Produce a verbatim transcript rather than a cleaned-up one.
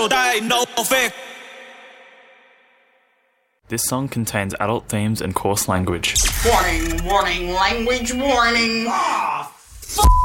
This song contains adult themes and coarse language. Warning, warning, language warning. Ah, f-